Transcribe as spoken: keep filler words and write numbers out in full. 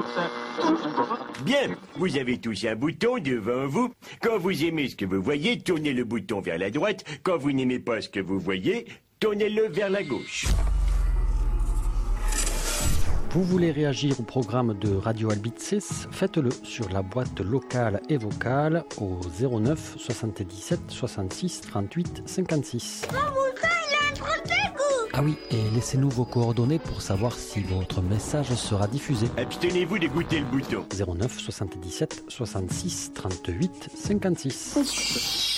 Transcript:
Bien, vous avez tous un bouton devant vous. Quand vous aimez ce que vous voyez, tournez le bouton vers la droite. Quand vous n'aimez pas ce que vous voyez, tournez-le vers la gauche. Vous voulez réagir au programme de Radio Albices? Faites-le sur la boîte locale et vocale au zéro neuf soixante-dix-sept soixante-six trente-huit cinquante-six. Mon bouton, il a un trotté-goût. Ah oui, et laissez-nous vos coordonnées pour savoir si votre message sera diffusé. Abstenez-vous de goûter le bouton. zéro neuf soixante-dix-sept soixante-six trente-huit cinquante-six.